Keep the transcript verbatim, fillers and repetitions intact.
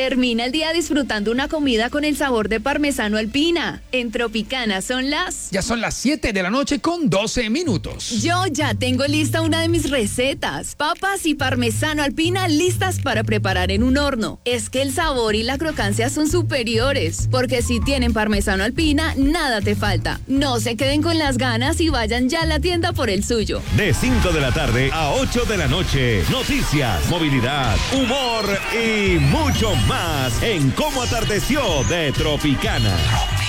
Termina el día disfrutando una comida con el sabor de parmesano alpina. En Tropicana son las... Ya son las siete de la noche con doce minutos. Yo ya tengo lista una de mis recetas. Papas y parmesano alpina listas para preparar en un horno. Es que el sabor y la crocancia son superiores, porque si tienen parmesano alpina, nada te falta. No se queden con las ganas y vayan ya a la tienda por el suyo. De cinco de la tarde a ocho de la noche, noticias, movilidad, humor y mucho más en Cómo Atardeció de Tropicana.